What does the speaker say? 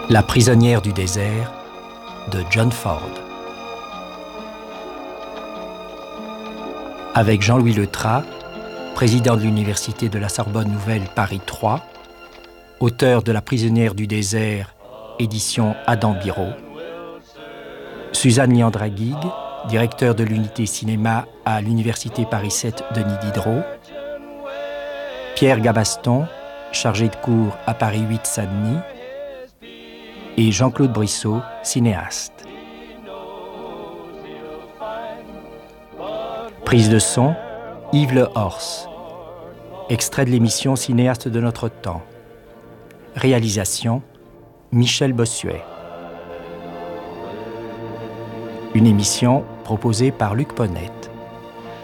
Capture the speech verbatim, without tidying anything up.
La prisonnière du désert de John Ford. Avec Jean-Louis Letras, président de l'Université de la Sorbonne Nouvelle Paris trois, auteur de La prisonnière du désert, édition Adam Biro, Suzanne Liandra-Guigues, directeur de l'unité cinéma à l'Université Paris sept Denis Diderot, Pierre Gabaston, chargé de cours à Paris huit Saint-Denis, et Jean-Claude Brissot, cinéaste. Prise de son, Yves Le Horst. Extrait de l'émission Cinéaste de notre temps. Réalisation, Michel Bossuet. Une émission proposée par Luc Ponette.